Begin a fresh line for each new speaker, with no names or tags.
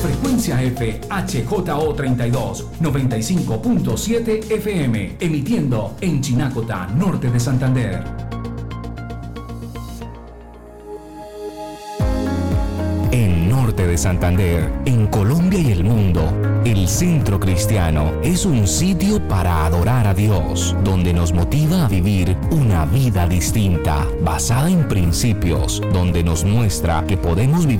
frecuencia F HJO32 95.7 FM, emitiendo en Chinacota, norte de Santander.
En norte de Santander, en Colombia y el mundo, el Centro Cristiano es un sitio para adorar a Dios, donde nos motiva a vivir una vida distinta, basada en principios, donde nos muestra que podemos vivir